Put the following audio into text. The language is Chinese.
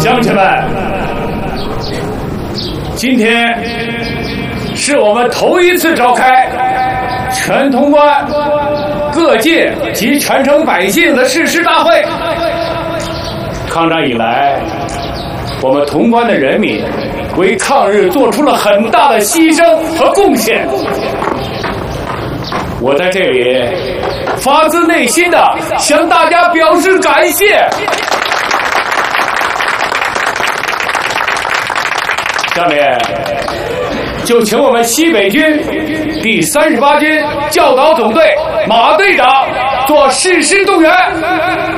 乡亲们，今天是我们头一次召开全潼关各界及全城百姓的誓师大会。抗战以来，我们潼关的人民为抗日做出了很大的牺牲和贡献。我在这里发自内心的向大家表示感谢。下面就请我们西北军第38军教导总队马队长做誓师动员。